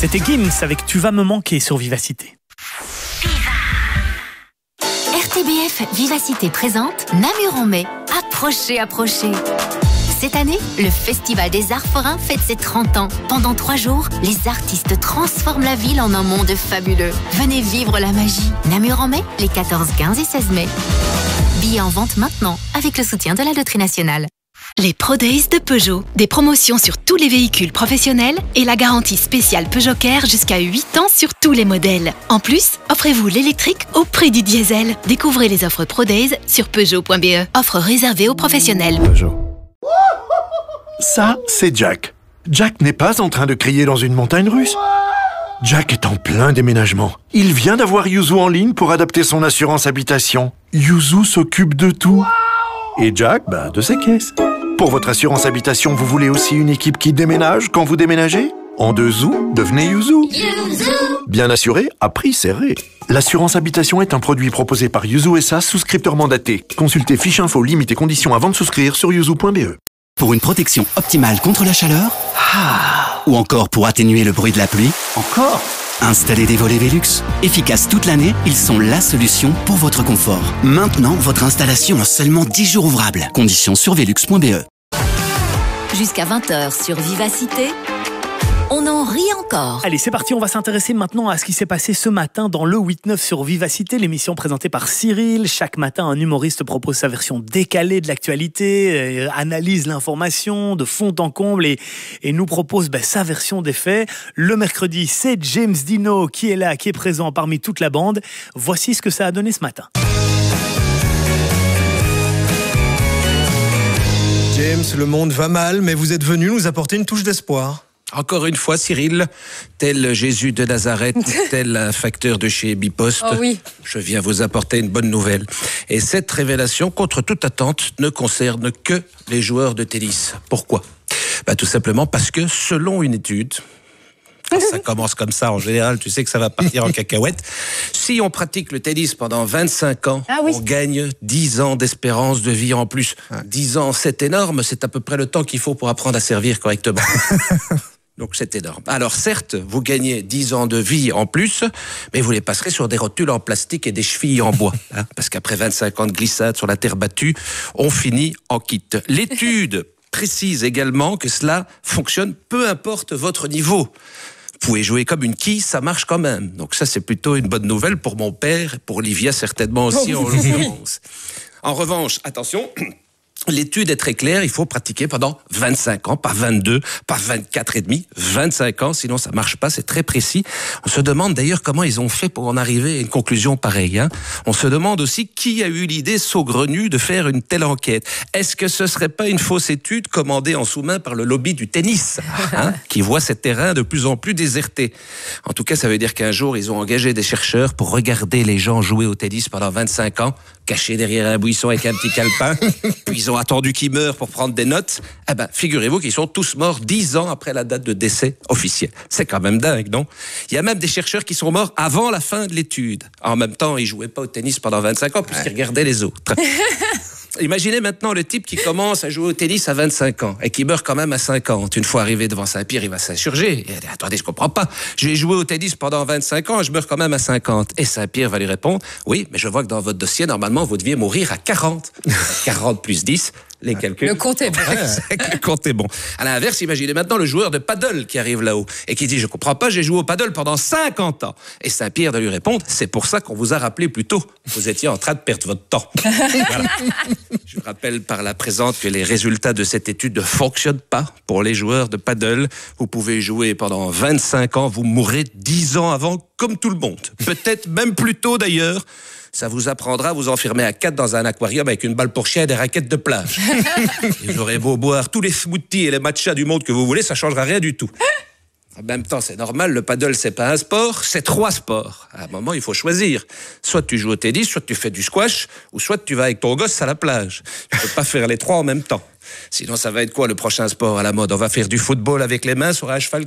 C'était Gims avec Tu vas me manquer sur Vivacité. RTBF Vivacité présente Namur en mai. Approchez. Cette année, le Festival des Arts Forains fête ses 30 ans. Pendant 3 jours, les artistes transforment la ville en un monde fabuleux. Venez vivre la magie. Namur en mai, les 14, 15 et 16 mai. Billets en vente maintenant, avec le soutien de la Loterie Nationale. Les Pro Days de Peugeot. Des promotions sur tous les véhicules professionnels et la garantie spéciale Peugeot Care jusqu'à 8 ans sur tous les modèles. En plus, offrez-vous l'électrique au prix du diesel. Découvrez les offres Pro Days sur Peugeot.be. Offre réservée aux professionnels. Peugeot. Ça, c'est Jack. Jack n'est pas en train de crier dans une montagne russe. Jack est en plein déménagement. Il vient d'avoir Yuzu en ligne pour adapter son assurance habitation. Yuzu s'occupe de tout. Et Jack, de ses caisses. Pour votre assurance habitation, vous voulez aussi une équipe qui déménage quand vous déménagez ? En 2 zou, devenez Yuzu. Bien assuré, à prix serré. L'assurance habitation est un produit proposé par Yuzu SA, souscripteur mandaté. Consultez fiche info, limites et conditions avant de souscrire sur yuzu.be. Pour une protection optimale contre la chaleur, ou encore pour atténuer le bruit de la pluie, installez des volets Velux. Efficaces toute l'année, ils sont la solution pour votre confort. Maintenant, votre installation en seulement 10 jours ouvrables. Conditions sur velux.be. Jusqu'à 20h sur Vivacité, on en rit encore. Allez, c'est parti, on va s'intéresser maintenant à ce qui s'est passé ce matin dans le 8-9 sur Vivacité, l'émission présentée par Cyril. Chaque matin, un humoriste propose sa version décalée de l'actualité, analyse l'information de fond en comble et nous propose sa version des faits. Le mercredi, c'est James Dino qui est là, qui est présent parmi toute la bande. Voici ce que ça a donné ce matin. James, le monde va mal, mais vous êtes venu nous apporter une touche d'espoir. Encore une fois, Cyril, tel Jésus de Nazareth, tel un facteur de chez Bipost, je viens vous apporter une bonne nouvelle. Et cette révélation, contre toute attente, ne concerne que les joueurs de tennis. Pourquoi ? Tout simplement parce que, selon une étude, quand ça commence comme ça, en général, tu sais que ça va partir en cacahuète. Si on pratique le tennis pendant 25 ans, on gagne 10 ans d'espérance de vie en plus. 10 ans, c'est énorme, c'est à peu près le temps qu'il faut pour apprendre à servir correctement. Donc c'est énorme. Alors certes, vous gagnez 10 ans de vie en plus, mais vous les passerez sur des rotules en plastique et des chevilles en bois. Parce qu'après 25 ans de glissade sur la terre battue, on finit en kit. L'étude précise également que cela fonctionne peu importe votre niveau. Vous pouvez jouer comme une quille, ça marche quand même. Donc ça, c'est plutôt une bonne nouvelle pour mon père, et pour Olivia certainement aussi en l'occurrence. En revanche, attention... L'étude est très claire, il faut pratiquer pendant 25 ans, pas 22, pas 24 et demi, 25 ans, sinon ça marche pas, c'est très précis. On se demande d'ailleurs comment ils ont fait pour en arriver à une conclusion pareille. On se demande aussi qui a eu l'idée saugrenue de faire une telle enquête. Est-ce que ce serait pas une fausse étude commandée en sous-main par le lobby du tennis, qui voit ces terrains de plus en plus désertés? En tout cas, ça veut dire qu'un jour, ils ont engagé des chercheurs pour regarder les gens jouer au tennis pendant 25 ans, cachés derrière un buisson avec un petit calepin, puis ils ont attendu qu'ils meurent pour prendre des notes. Figurez-vous qu'ils sont tous morts 10 ans après la date de décès officielle. C'est quand même dingue, non? Il y a même des chercheurs qui sont morts avant la fin de l'étude. En même temps, ils jouaient pas au tennis pendant 25 ans puisqu'ils regardaient les autres. Imaginez maintenant le type qui commence à jouer au tennis à 25 ans et qui meurt quand même à 50. Une fois arrivé devant Saint-Pierre, il va s'insurger. Il dit, attendez, je comprends pas. J'ai joué au tennis pendant 25 ans et je meurs quand même à 50. Et Saint-Pierre va lui répondre, oui, mais je vois que dans votre dossier, normalement, vous deviez mourir à 40. 40 plus 10, les calculs. Le compte est bon. Le compte est bon. À l'inverse, imaginez maintenant le joueur de paddle qui arrive là-haut et qui dit, je comprends pas, j'ai joué au paddle pendant 50 ans. Et Saint-Pierre de lui répondre, c'est pour ça qu'on vous a rappelé plus tôt. Vous étiez en train de perdre votre temps. Voilà. Je rappelle par la présente que les résultats de cette étude ne fonctionnent pas pour les joueurs de paddle. Vous pouvez jouer pendant 25 ans, vous mourrez 10 ans avant, comme tout le monde. Peut-être même plus tôt d'ailleurs. Ça vous apprendra à vous enfermer à 4 dans un aquarium avec une balle pour chien et des raquettes de plage. Et vous aurez beau boire tous les smoothies et les matchas du monde que vous voulez, ça ne changera rien du tout. En même temps, c'est normal, le paddle, c'est pas un sport, c'est 3 sports. À un moment, il faut choisir. Soit tu joues au tennis, soit tu fais du squash, ou soit tu vas avec ton gosse à la plage. Tu peux pas faire les 3 en même temps. Sinon, ça va être quoi le prochain sport à la mode? On va faire du football avec les mains sur un cheval